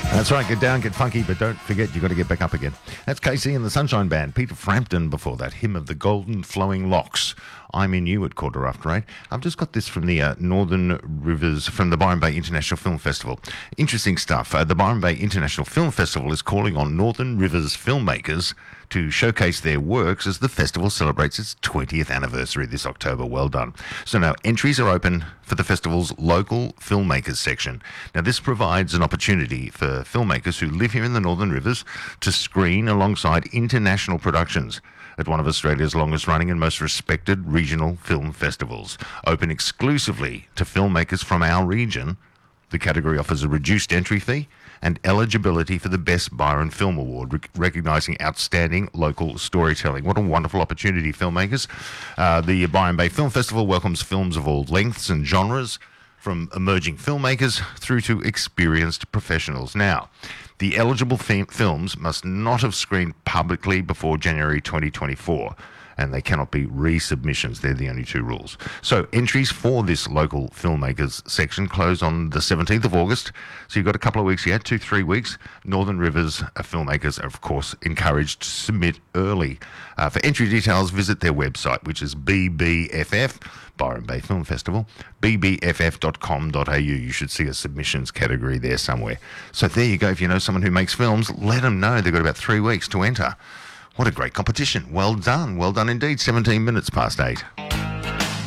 That's right, get down, get funky, but don't forget you've got to get back up again. That's Casey and the Sunshine Band. Peter Frampton before that, hymn of the golden flowing locks. I'm in you at 8:15. I've just got this from the Northern Rivers, from the Byron Bay International Film Festival. Interesting stuff. The Byron Bay International Film Festival is calling on Northern Rivers filmmakers to showcase their works as the festival celebrates its 20th anniversary this October. Well done. So now entries are open for the festival's local filmmakers section. Now this provides an opportunity for filmmakers who live here in the Northern Rivers to screen alongside international productions at one of Australia's longest running and most respected regional film festivals. Open exclusively to filmmakers from our region, the category offers a reduced entry fee and eligibility for the Best Byron Film Award, recognising outstanding local storytelling. What a wonderful opportunity, filmmakers. The Byron Bay Film Festival welcomes films of all lengths and genres, from emerging filmmakers through to experienced professionals. Now, the eligible films must not have screened publicly before January 2024, and they cannot be resubmissions. They're the only two rules. So entries for this local filmmakers section close on the 17th of August. So you've got a couple of weeks yet, 2-3 weeks. Northern Rivers filmmakers are, of course, encouraged to submit early. For entry details, visit their website, which is BBFF, Byron Bay Film Festival, bbff.com.au. You should see a submissions category there somewhere. So there you go. If you know someone who makes films, let them know. They've got about 3 weeks to enter. What a great competition. Well done. Well done indeed. 17 minutes past 8.